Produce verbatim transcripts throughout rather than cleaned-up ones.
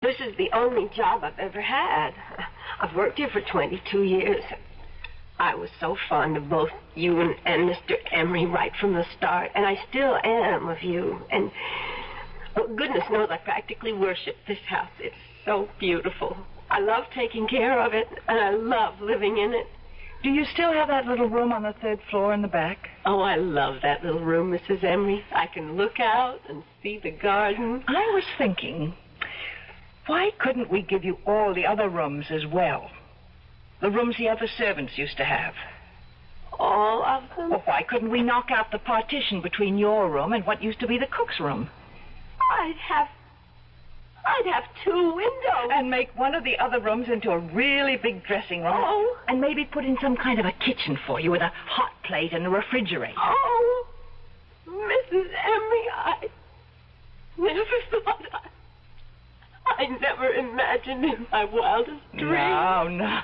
this is the only job I've ever had. I've worked here for twenty-two years. I was so fond of both you and, and Mister Emery right from the start, and I still am of you. And well, goodness knows I practically worship this house. It's so beautiful. I love taking care of it, and I love living in it. Do you still have that little room on the third floor in the back? Oh, I love that little room, Missus Emery. I can look out and see the garden. I was thinking, why couldn't we give you all the other rooms as well? The rooms the other servants used to have. All of them? Well, why couldn't we knock out the partition between your room and what used to be the cook's room? I'd have... I'd have two windows. And make one of the other rooms into a really big dressing room. Oh. And maybe put in some kind of a kitchen for you with a hot plate and a refrigerator. Oh, Missus Emery, I never thought I... I never imagined in my wildest dreams. No, no.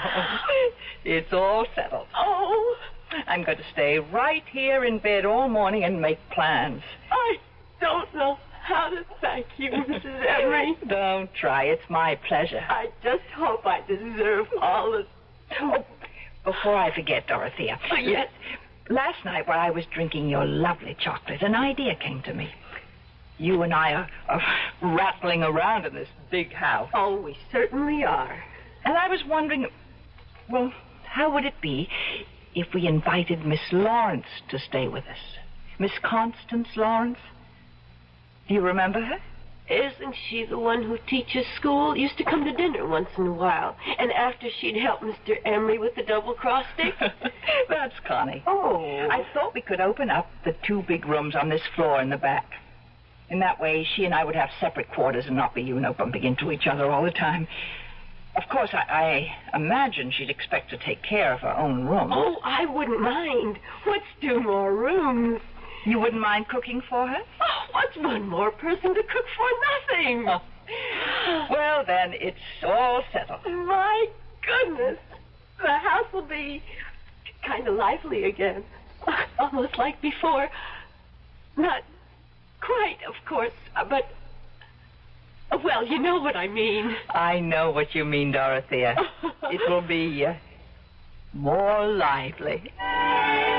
It's all settled. Oh. I'm going to stay right here in bed all morning and make plans. I don't know how to thank you, Missus Emery. Don't try. It's my pleasure. I just hope I deserve all the... Oh, before I forget, Dorothea. Oh, yes? Last night while I was drinking your lovely chocolate, an idea came to me. You and I are, are rattling around in this big house. Oh, we certainly are. And I was wondering, well, how would it be if we invited Miss Lawrence to stay with us? Miss Constance Lawrence? Do you remember her? Isn't she the one who teaches school? Used to come to dinner once in a while. And after she'd help Mister Emery with the double-cross stick? That's Connie. Oh. I thought we could open up the two big rooms on this floor in the back. In that way, she and I would have separate quarters and not be, you know, bumping into each other all the time. Of course, I, I imagine she'd expect to take care of her own room. Oh, I wouldn't mind. What's two more rooms? You wouldn't mind cooking for her? Oh, what's one more person to cook for nothing? Oh. Well, then, it's all settled. My goodness. The house will be kind of lively again. Almost like before. Not quite, of course, but... Well, you know what I mean. I know what you mean, Dorothea. It will be uh, more lively.